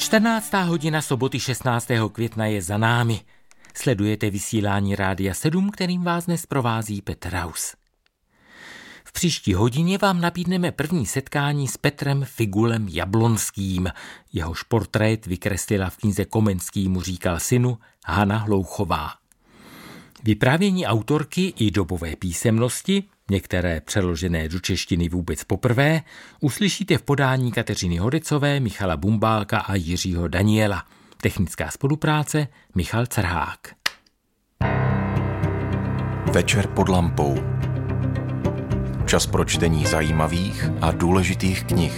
14. hodina soboty 16. května je za námi. Sledujete vysílání Rádia 7, kterým vás dnes provází Petr Raus. V příští hodině vám nabídneme první setkání s Petrem Figulem Jablonským. Jehož portrét vykreslila v knize Komenský mu říkal synu Hana Hlouchová. Vyprávění autorky i dobové písemnosti, některé přeložené do češtiny vůbec poprvé, uslyšíte v podání Kateřiny Hodecové, Michala Bumbálka a Jiřího Daniela. Technická spolupráce Michal Carhák. Večer pod lampou. Čas pro čtení zajímavých a důležitých knih.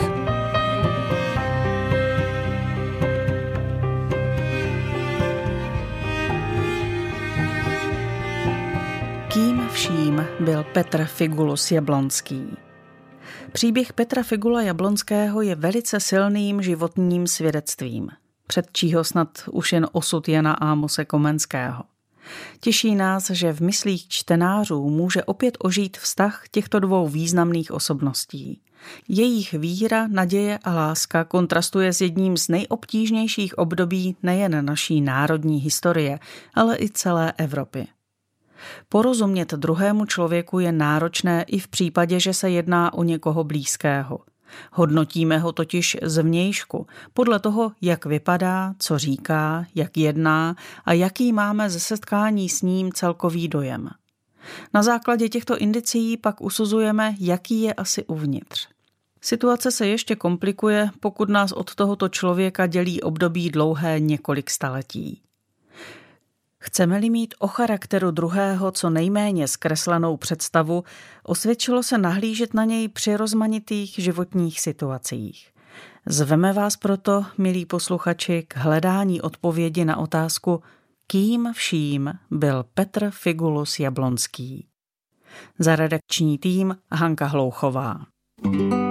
Kým vším byl Petr Figulus Jablonský. Příběh Petra Figula Jablonského je velice silným životním svědectvím, před čího snad už jen osud Jana Amose Komenského. Těší nás, že v myslích čtenářů může opět ožít vztah těchto dvou významných osobností. Jejich víra, naděje a láska kontrastuje s jedním z nejobtížnějších období nejen naší národní historie, ale i celé Evropy. Porozumět druhému člověku je náročné i v případě, že se jedná o někoho blízkého. Hodnotíme ho totiž zvnějšku, podle toho, jak vypadá, co říká, jak jedná a jaký máme ze setkání s ním celkový dojem. Na základě těchto indicií pak usuzujeme, jaký je asi uvnitř. Situace se ještě komplikuje, pokud nás od tohoto člověka dělí období dlouhé několik staletí. Chceme-li mít o charakteru druhého co nejméně zkreslenou představu, osvědčilo se nahlížet na něj při rozmanitých životních situacích. Zveme vás proto, milí posluchači, k hledání odpovědi na otázku, kým vším byl Petr Figulus Jablonský. Za redakční tým Hanka Hlouchová.